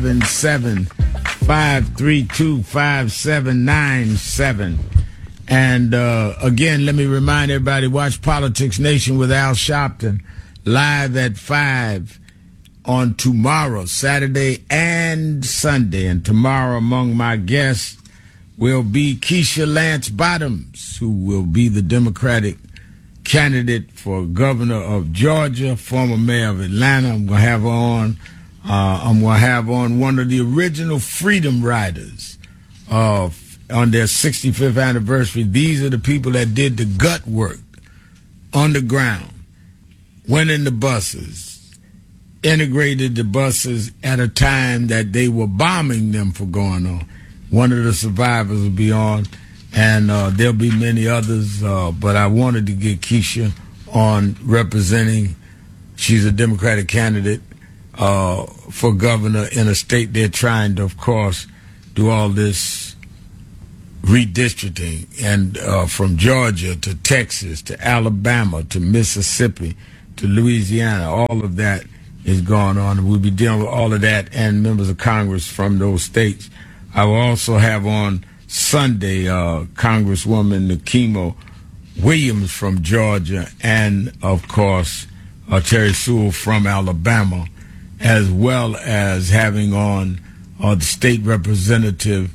775325797. And again, let me remind everybody, watch Politics Nation with Al Sharpton live at 5 on tomorrow, Saturday and Sunday. And tomorrow among my guests will be Keisha Lance Bottoms, who will be the Democratic candidate for governor of Georgia, former mayor of Atlanta. I'm going to have her on. I'm going to have on one of the original Freedom Riders on their 65th anniversary. These are the people that did the gut work on the ground, went in the buses, integrated the buses at a time that they were bombing them for going on. One of the survivors will be on, and there'll be many others, but I wanted to get Keisha on representing. She's a Democratic candidate for governor in a state they're trying to, of course, do all this redistricting, and from Georgia to Texas to Alabama to Mississippi to Louisiana, all of that is going on, and we'll be dealing with all of that and members of Congress from those states. I will also have on Sunday Congresswoman Nikema Williams from Georgia, and of course Terry Sewell from Alabama, as well as having on the state representative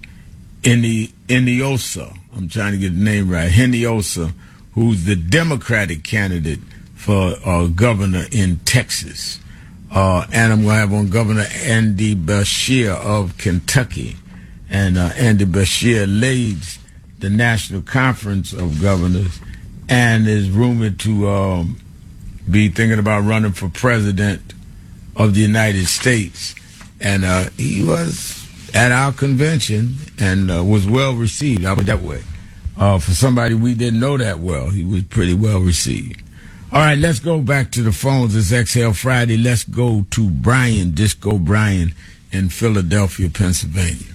Hinojosa. I'm trying to get the name right. Hinojosa, who's the Democratic candidate for governor in Texas. And I'm going to have on Governor Andy Beshear of Kentucky. And Andy Beshear leads the National Conference of Governors and is rumored to be thinking about running for president of the United States. And he was at our convention and was well received. I put it that way. For somebody we didn't know that well, he was pretty well received. All right, let's go back to the phones. It's Exhale Friday. Let's go to Brian, Disco Brian, in Philadelphia, Pennsylvania.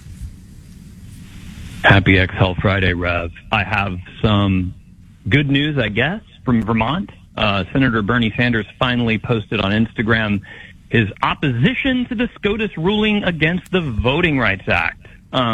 Happy Exhale Friday, Rev. I have some good news, I guess, from Vermont. Senator Bernie Sanders finally posted on Instagram his opposition to the SCOTUS ruling against the Voting Rights Act.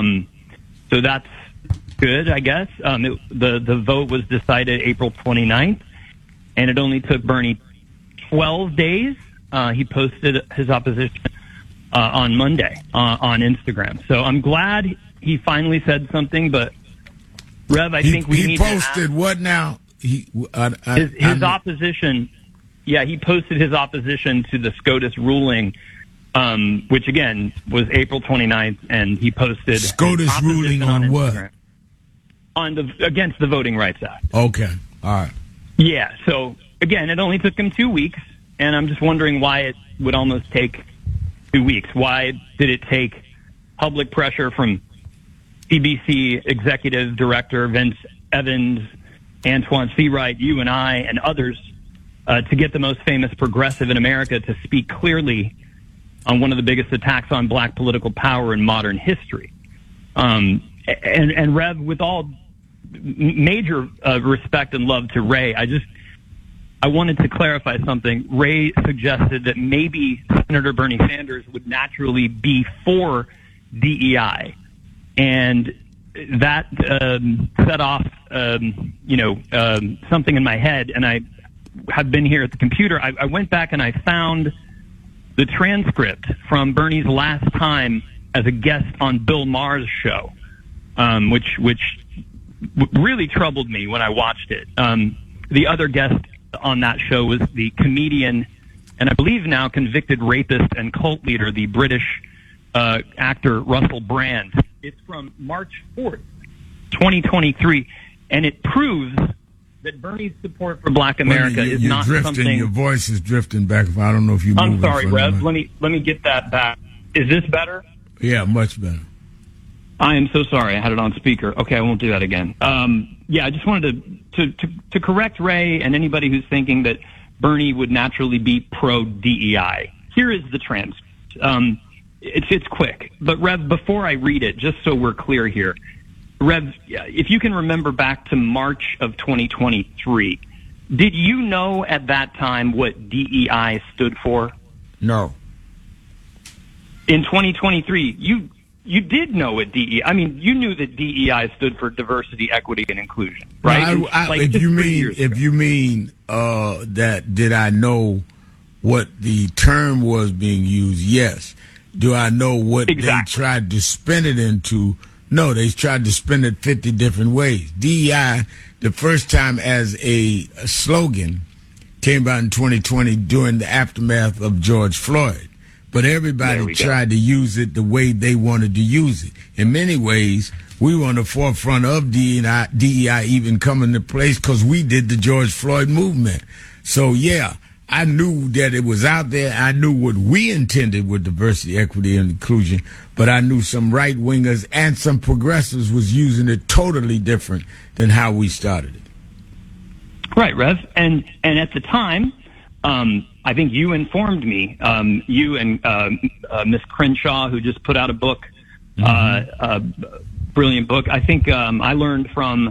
So that's good, I guess. The vote was decided April 29th, and it only took Bernie 12 days. He posted his opposition on Monday on Instagram. So I'm glad he finally said something, but Rev, I think we need to posted what now? His opposition. Yeah, he posted his opposition to the SCOTUS ruling, which again was April 29th, and he posted SCOTUS ruling on what? Against the Voting Rights Act. Okay, all right. Yeah, so again, it only took him 2 weeks, and I'm just wondering why it would almost take 2 weeks. Why did it take public pressure from CBC Executive Director Vince Evans, Antoine Seawright, you and I, and others to get the most famous progressive in America to speak clearly on one of the biggest attacks on black political power in modern history? And Rev, with all major respect and love to Ray, I wanted to clarify something. Ray suggested that maybe Senator Bernie Sanders would naturally be for DEI, and that set off, something in my head, and I have been here at the computer. I went back and I found the transcript from Bernie's last time as a guest on Bill Maher's show, which really troubled me when I watched it. The other guest on that show was the comedian and I believe now convicted rapist and cult leader, the British actor Russell Brand. It's from March 4th, 2023, and it proves that Bernie's support for Black America is not something. Your voice is drifting back. I don't know if you. I'm sorry, Rev. Let me get that back. Is this better? Yeah, much better. I am so sorry. I had it on speaker. Okay, I won't do that again. I just wanted to correct Ray and anybody who's thinking that Bernie would naturally be pro DEI. Here is the transcript. It's quick, but Rev, before I read it, just so we're clear here, Rev, if you can remember back to March of 2023, did you know at that time what DEI stood for? No. in 2023, you did know what DEI. I mean, you knew that DEI stood for diversity, equity, and inclusion, right? No, if you mean that, did I know what the term was being used? Yes. Do I know what they tried to spin it into? No, they tried to spin it 50 different ways. DEI, the first time as a slogan, came out in 2020 during the aftermath of George Floyd. But everybody tried to use it the way they wanted to use it. In many ways, we were on the forefront of DEI even coming to place because we did the George Floyd movement. So, yeah, I knew that it was out there. I knew what we intended with diversity, equity, and inclusion. But I knew some right-wingers and some progressives was using it totally different than how we started it. Right, Rev. And at the time, I think you informed me, you and Miss Crenshaw, who just put out a book, a brilliant book. I think I learned from,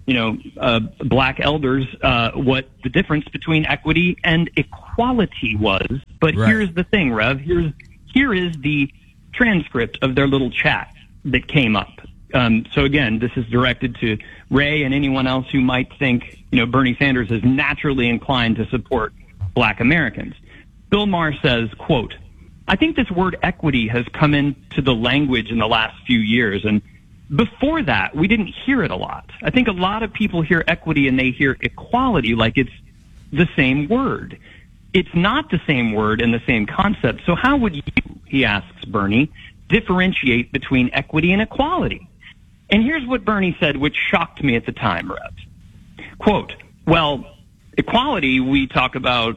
black elders what the difference between equity and equality was. But here's the thing, Rev. Here is the transcript of their little chat that came up. So again, this is directed to Ray and anyone else who might think, Bernie Sanders is naturally inclined to support Black Americans. Bill Maher says, quote, "I think this word equity has come into the language in the last few years, and before that, we didn't hear it a lot. I think a lot of people hear equity and they hear equality like it's the same word. It's not the same word and the same concept. So how would you," he asks Bernie, "differentiate between equity and equality?" And here's what Bernie said, which shocked me at the time, Rev. Quote, "Well, equality, we talk about,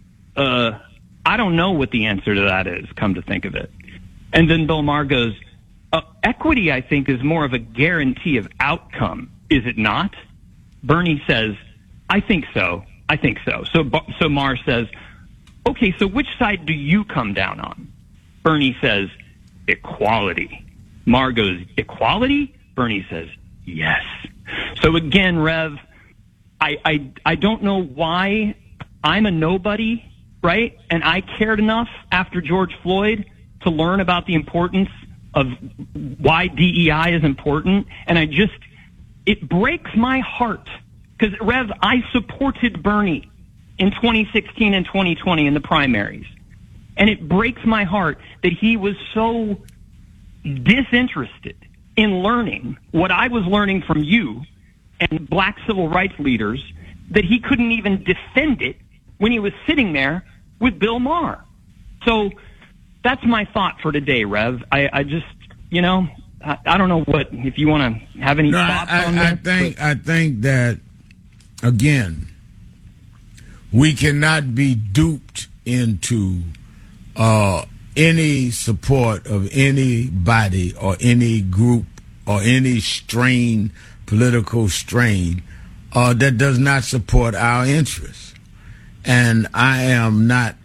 I don't know what the answer to that is, come to think of it." And then Bill Maher goes, "Equity, I think, is more of a guarantee of outcome, is it not?" Bernie says, "I think so. I think so." So Maher says, "Okay, so which side do you come down on?" Bernie says, "Equality." Maher goes, "Equality?" Bernie says, "Yes." So again, Rev, I don't know why I'm a nobody, right? And I cared enough after George Floyd to learn about the importance of why DEI is important. And it breaks my heart because, Rev, I supported Bernie in 2016 and 2020 in the primaries. And it breaks my heart that he was so disinterested in learning what I was learning from you and black civil rights leaders that he couldn't even defend it when he was sitting there with Bill Maher. So that's my thought for today, Rev. I just, I don't know what, if you want to have any thoughts on that. I think that, again, we cannot be duped into any support of anybody or any group or any political strain that does not support our interests. And I am not,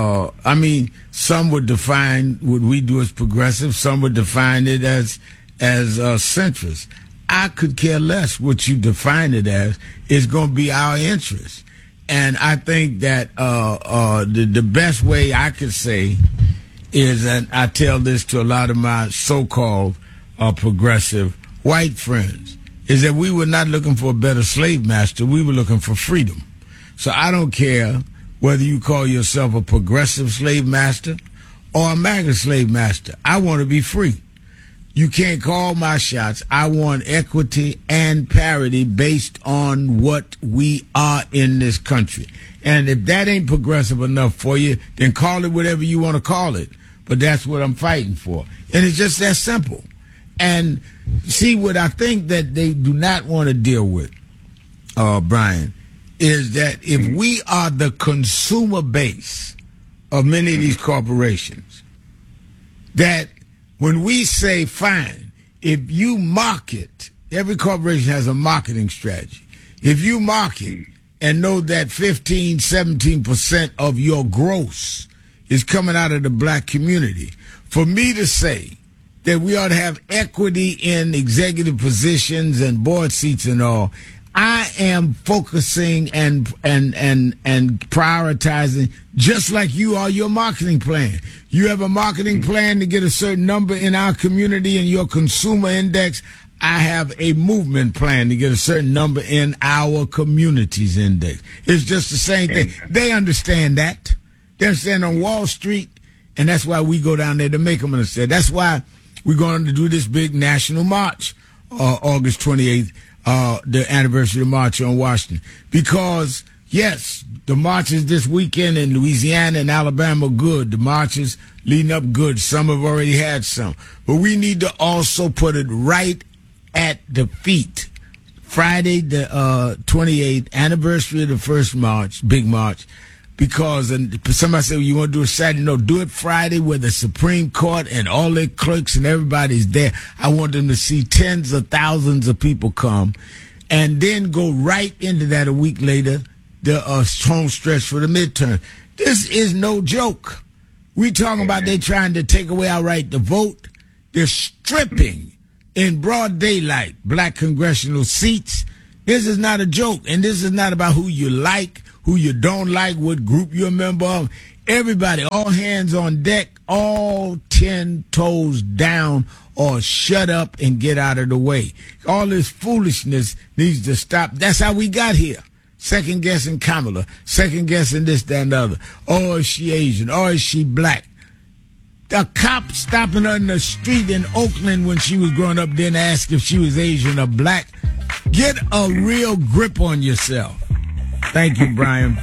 some would define what we do as progressive, some would define it as centrist. I could care less what you define it as. It's going to be our interest. And I think that the best way I could say is, and I tell this to a lot of my so-called progressive white friends, is that we were not looking for a better slave master. We were looking for freedom. So I don't care whether you call yourself a progressive slave master or a MAGA slave master. I want to be free. You can't call my shots. I want equity and parity based on what we are in this country. And if that ain't progressive enough for you, then call it whatever you want to call it. But that's what I'm fighting for. And it's just that simple. And see, what I think that they do not want to deal with, Brian, is that if we are the consumer base of many of these corporations, that when we say, fine, if you market, every corporation has a marketing strategy. If you market and know that 15, 17% of your gross is coming out of the black community, for me to say that we ought to have equity in executive positions and board seats and all, I am focusing and prioritizing just like you are your marketing plan. You have a marketing plan to get a certain number in our community in your consumer index. I have a movement plan to get a certain number in our community's index. It's just the same thing. They understand that. They understand on Wall Street, and that's why we go down there to make them understand. That's why we're going to do this big national march, August 28th. The anniversary of the March on Washington. Because, yes, the marches this weekend in Louisiana and Alabama are good. The marches leading up good. Some have already had some. But we need to also put it right at the feet. Friday, the 28th, anniversary of the first march, big march. Because somebody said, well, you want to do it Saturday? No, do it Friday where the Supreme Court and all their clerks and everybody's there. I want them to see tens of thousands of people come and then go right into that a week later, the home stretch for the midterm. This is no joke. We talking about they trying to take away our right to vote. They're stripping in broad daylight black congressional seats. This is not a joke, and this is not about who you like, who you don't like, what group you're a member of. Everybody, all hands on deck, all 10 toes down, or shut up and get out of the way. All this foolishness needs to stop. That's how we got here. Second guessing Kamala, second guessing this, that, and the other. Oh, is she Asian? Oh, is she black? The cop stopping her in the street in Oakland when she was growing up didn't ask if she was Asian or black. Get a real grip on yourself. Thank you, Brian.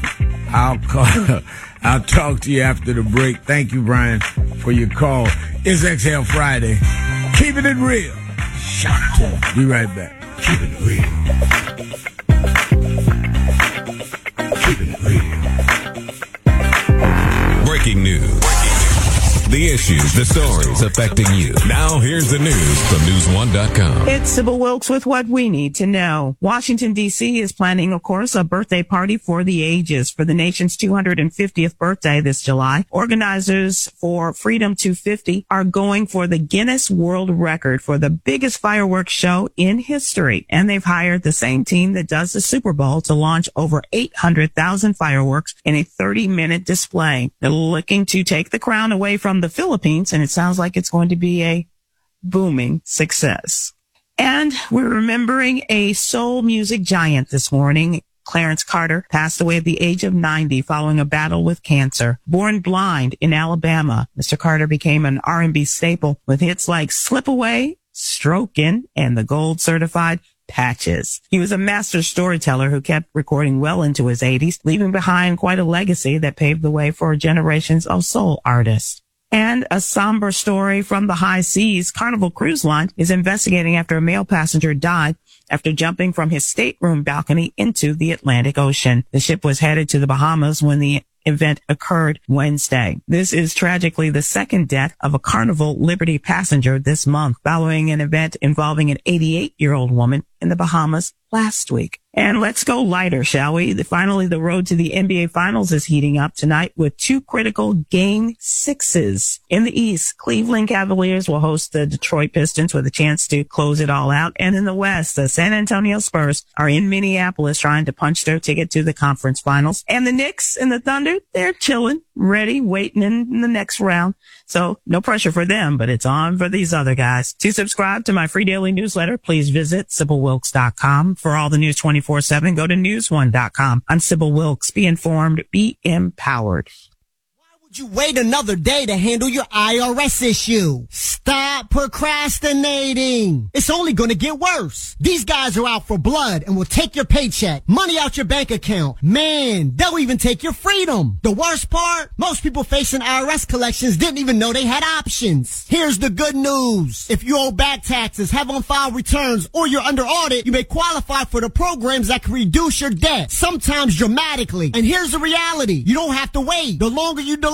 I'll talk to you after the break. Thank you, Brian, for your call. It's Exhale Friday. Keeping it real. Shout out. Be right back. Keeping it real. Keeping it real. Breaking news. The issues, the stories affecting you. Now here's the news from News1.com. It's Sybil Wilkes with what we need to know. Washington, D.C. is planning, of course, a birthday party for the ages for the nation's 250th birthday this July. Organizers for Freedom 250 are going for the Guinness World Record for the biggest fireworks show in history. And they've hired the same team that does the Super Bowl to launch over 800,000 fireworks in a 30-minute display. They're looking to take the crown away from the Philippines, and it sounds like it's going to be a booming success. And we're remembering a soul music giant this morning. Clarence Carter passed away at the age of 90 following a battle with cancer. Born blind in Alabama, Mr. Carter became an R&B staple with hits like Slip Away, Strokin', and the gold certified Patches. He was a master storyteller who kept recording well into his 80s, leaving behind quite a legacy that paved the way for generations of soul artists. And a somber story from the high seas. Carnival Cruise Line is investigating after a male passenger died after jumping from his stateroom balcony into the Atlantic Ocean. The ship was headed to the Bahamas when the event occurred Wednesday. This is tragically the second death of a Carnival Liberty passenger this month, following an event involving an 88-year-old woman in the Bahamas last week. And let's go lighter, shall we? Finally, the road to the NBA Finals is heating up tonight with two critical Game 6s. In the East, Cleveland Cavaliers will host the Detroit Pistons with a chance to close it all out. And in the West, the San Antonio Spurs are in Minneapolis trying to punch their ticket to the conference finals. And the Knicks and the Thunder, they're chilling, ready, waiting in the next round. So no pressure for them, but it's on for these other guys. To subscribe to my free daily newsletter, please visit SybilWilkes.com. For all the news 24/7, go to News1.com. I'm Sybil Wilkes. Be informed, be empowered. Would you wait another day to handle your IRS issue? Stop procrastinating. It's only going to get worse. These guys are out for blood and will take your paycheck, money out your bank account. Man, they'll even take your freedom. The worst part? Most people facing IRS collections didn't even know they had options. Here's the good news. If you owe back taxes, have on-file returns, or you're under audit, you may qualify for the programs that can reduce your debt, sometimes dramatically. And here's the reality. You don't have to wait. The longer you delay,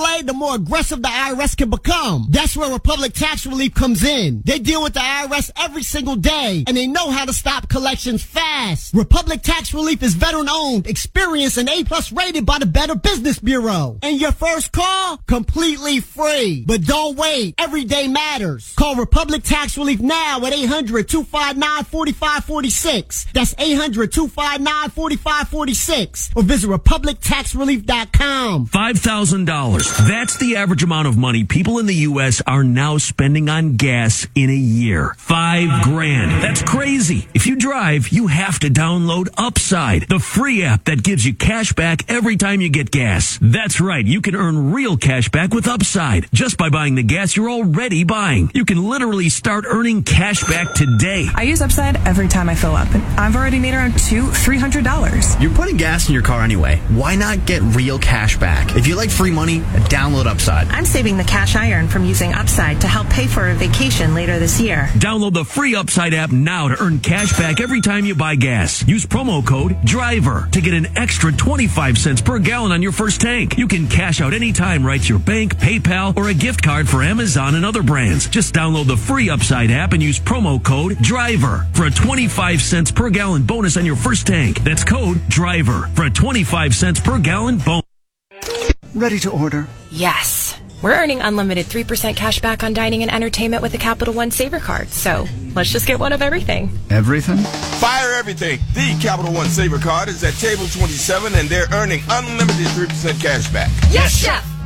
way, the more aggressive the IRS can become. That's where Republic Tax Relief comes in. They deal with the IRS every single day, and they know how to stop collections fast. Republic Tax Relief is veteran-owned, experienced, and A+ rated by the Better Business Bureau. And your first call, completely free. But don't wait. Every day matters. Call Republic Tax Relief now at 800-259-4546. That's 800-259-4546. Or visit RepublicTaxRelief.com. $5,000. That's the average amount of money people in the U.S. are now spending on gas in a year. $5,000. That's crazy. If you drive, you have to download Upside, the free app that gives you cash back every time you get gas. That's right. You can earn real cash back with Upside just by buying the gas you're already buying. You can literally start earning cash back today. I use Upside every time I fill up, and I've already made around $300. You're putting gas in your car anyway. Why not get real cash back? If you like free money, download Upside. I'm saving the cash I earn from using Upside to help pay for a vacation later this year. Download the free Upside app now to earn cash back every time you buy gas. Use promo code DRIVER to get an extra 25 cents per gallon on your first tank. You can cash out anytime right to your bank, PayPal, or a gift card for Amazon and other brands. Just download the free Upside app and use promo code DRIVER for a 25 cents per gallon bonus on your first tank. That's code DRIVER for a 25 cents per gallon bonus. Ready to order? Yes. We're earning unlimited 3% cash back on dining and entertainment with the Capital One Saver Card. So let's just get one of everything. Everything? Fire everything. The Capital One Saver Card is at table 27 and they're earning unlimited 3% cash back. Yes, Chef!